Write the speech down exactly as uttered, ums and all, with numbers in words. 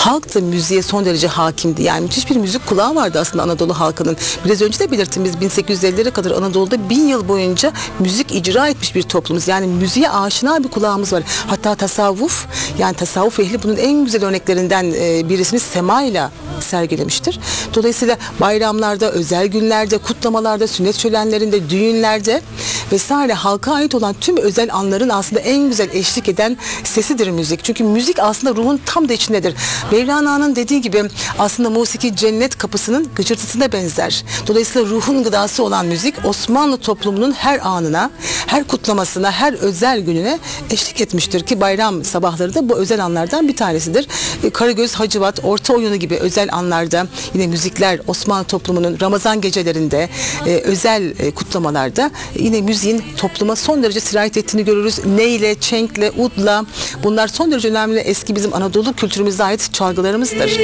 halk da müziğe son derece hakimdi. Yani müthiş bir müzik kulağı vardı aslında Anadolu halkının. Biraz önce de belirttiğimiz bin sekiz yüz ellilere kadar Anadolu'da bin yıl boyunca müzik icra etmiş bir toplumuz. Yani müziğe aşina bir kulağımız var. Hatta tasavvuf, yani tasavvuf ehli bunun en güzel örneklerinden e, birisini semayla sergilemiştir. Dolayısıyla bayramlarda, özel günlerde, kutlamalarda, sünnet şölenlerinde, düğünlerde vesaire halka ait olan tüm özel anların aslında en güzel eşlik eden sesidir müzik. Çünkü müzik aslında ruhun tam da içindedir. Mevlana'nın dediği gibi aslında musiki cennet kapısının gıcırtısına benzer. Dolayısıyla ruhun gıdası olan müzik Osmanlı toplumunun her anına, her kutlamasına, her özel gününe eşlik etmiştir ki bayram sabahları da bu özel anlardan bir tanesidir. Karagöz, Hacivat, Orta Oyunu gibi özel anlarda yine müzikler Osmanlı toplumunun Ramazan gecelerinde, özel kutlamalarda yine müziğin topluma son derece sirayet ettiğini görürüz. Neyle, çenkle, udla, bunlar son derece önemli eski bizim Anadolu kültürümüze ait çalgılarımızdır.